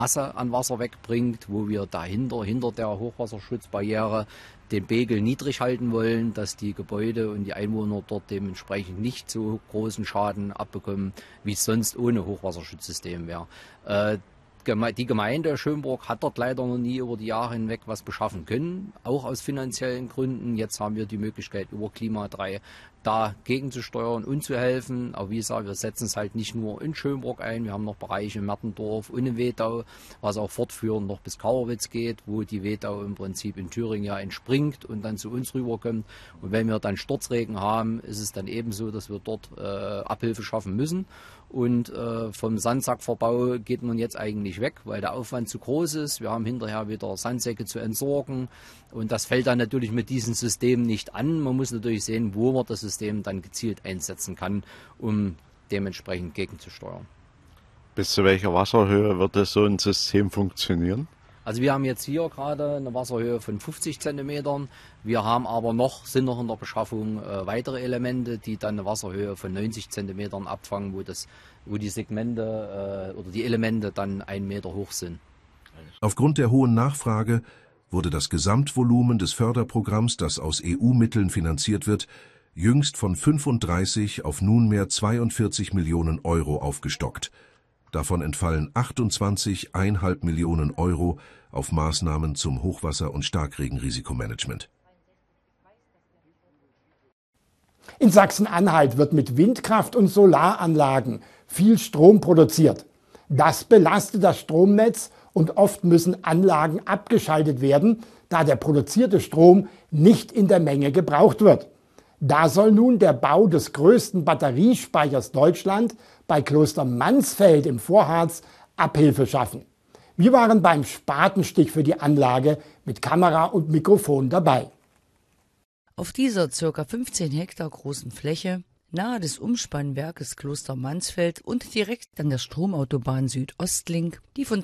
Masse an Wasser wegbringt, wo wir dahinter, hinter der Hochwasserschutzbarriere, den Pegel niedrig halten wollen, dass die Gebäude und die Einwohner dort dementsprechend nicht so großen Schaden abbekommen, wie es sonst ohne Hochwasserschutzsystem wäre. Die Gemeinde Schönburg hat dort leider noch nie über die Jahre hinweg was beschaffen können, auch aus finanziellen Gründen. Jetzt haben wir die Möglichkeit, über Klima 3 da gegenzusteuern und zu helfen. Aber wie gesagt, wir setzen es halt nicht nur in Schönburg ein. Wir haben noch Bereiche in Mertendorf und in Wedau, was auch fortführend noch bis Kauerwitz geht, wo die Wedau im Prinzip in Thüringen ja entspringt und dann zu uns rüberkommt. Und wenn wir dann Sturzregen haben, ist es dann ebenso, dass wir dort Abhilfe schaffen müssen. Und vom Sandsackverbau geht man jetzt eigentlich weg, weil der Aufwand zu groß ist. Wir haben hinterher wieder Sandsäcke zu entsorgen. Und das fällt dann natürlich mit diesem System nicht an. Man muss natürlich sehen, wo man das System dann gezielt einsetzen kann, um dementsprechend gegenzusteuern. Bis zu welcher Wasserhöhe wird das so ein System funktionieren? Also wir haben jetzt hier gerade eine Wasserhöhe von 50 Zentimetern. Wir haben aber sind noch in der Beschaffung weitere Elemente, die dann eine Wasserhöhe von 90 Zentimetern abfangen, wo die Segmente oder die Elemente dann 1 Meter hoch sind. Aufgrund der hohen Nachfrage wurde das Gesamtvolumen des Förderprogramms, das aus EU-Mitteln finanziert wird, jüngst von 35 auf nunmehr 42 Millionen Euro aufgestockt. Davon entfallen 28,5 Millionen Euro auf Maßnahmen zum Hochwasser- und Starkregenrisikomanagement. In Sachsen-Anhalt wird mit Windkraft und Solaranlagen viel Strom produziert. Das belastet das Stromnetz und oft müssen Anlagen abgeschaltet werden, da der produzierte Strom nicht in der Menge gebraucht wird. Da soll nun der Bau des größten Batteriespeichers Deutschland bei Kloster Mansfeld im Vorharz Abhilfe schaffen. Wir waren beim Spatenstich für die Anlage mit Kamera und Mikrofon dabei. Auf dieser ca. 15 Hektar großen Fläche, nahe des Umspannwerkes Kloster Mansfeld und direkt an der Stromautobahn Südostlink, die von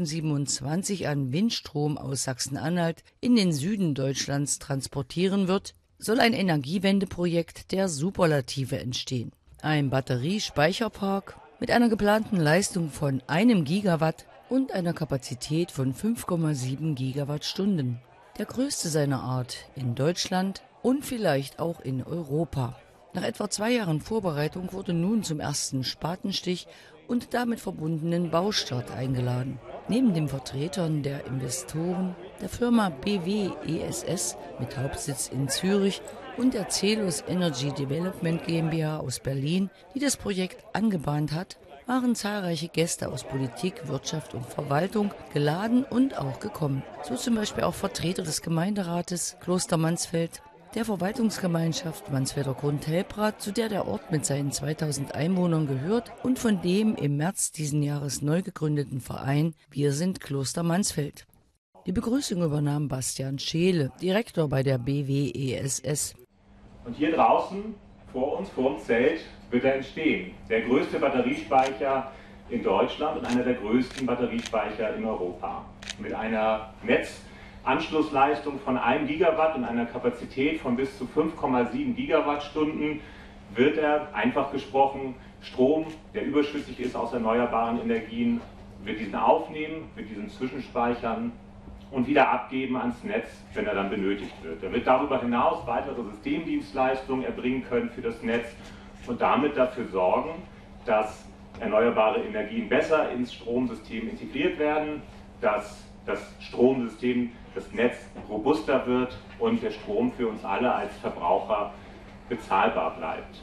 2027 an Windstrom aus Sachsen-Anhalt in den Süden Deutschlands transportieren wird, soll ein Energiewendeprojekt der Superlative entstehen. Ein Batteriespeicherpark mit einer geplanten Leistung von 1 Gigawatt und einer Kapazität von 5,7 Gigawattstunden. Der größte seiner Art in Deutschland und vielleicht auch in Europa. Nach etwa 2 Jahren Vorbereitung wurde nun zum ersten Spatenstich und damit verbundenen Baustart eingeladen. Neben den Vertretern der Investoren, der Firma BW ESS mit Hauptsitz in Zürich und der Celus Energy Development GmbH aus Berlin, die das Projekt angebahnt hat, waren zahlreiche Gäste aus Politik, Wirtschaft und Verwaltung geladen und auch gekommen. So zum Beispiel auch Vertreter des Gemeinderates Kloster Mansfeld, der Verwaltungsgemeinschaft Mansfelder Grund-Helbrath, zu der der Ort mit seinen 2000 Einwohnern gehört, und von dem im März diesen Jahres neu gegründeten Verein Wir sind Kloster Mansfeld. Die Begrüßung übernahm Bastian Scheele, Direktor bei der BW ESS. Und hier draußen, vor uns, vor dem Zelt, wird er entstehen. Der größte Batteriespeicher in Deutschland und einer der größten Batteriespeicher in Europa. Mit einer Netzanschlussleistung von 1 Gigawatt und einer Kapazität von bis zu 5,7 Gigawattstunden wird er, einfach gesprochen, Strom, der überschüssig ist aus erneuerbaren Energien, wird diesen aufnehmen, wird diesen zwischenspeichern und wieder abgeben ans Netz, wenn er dann benötigt wird. Er wird darüber hinaus weitere Systemdienstleistungen erbringen können für das Netz und damit dafür sorgen, dass erneuerbare Energien besser ins Stromsystem integriert werden, dass das Stromsystem, das Netz robuster wird und der Strom für uns alle als Verbraucher bezahlbar bleibt.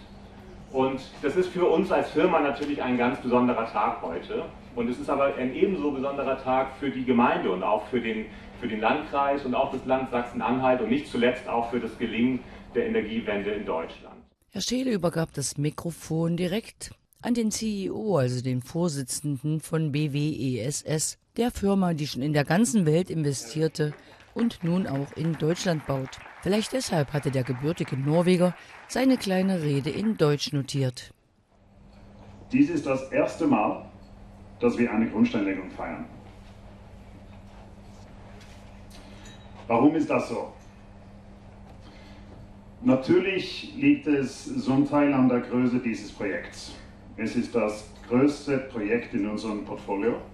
Und das ist für uns als Firma natürlich ein ganz besonderer Tag heute. Und es ist aber ein ebenso besonderer Tag für die Gemeinde und auch für den Landkreis und auch das Land Sachsen-Anhalt und nicht zuletzt auch für das Gelingen der Energiewende in Deutschland. Herr Scheele übergab das Mikrofon direkt an den CEO, also den Vorsitzenden von BW ESS, der Firma, die schon in der ganzen Welt investierte und nun auch in Deutschland baut. Vielleicht deshalb hatte der gebürtige Norweger seine kleine Rede in Deutsch notiert. Dies ist das erste Mal, dass wir eine Grundsteinlegung feiern. Warum ist das so? Natürlich liegt es zum Teil an der Größe dieses Projekts. Es ist das größte Projekt in unserem Portfolio.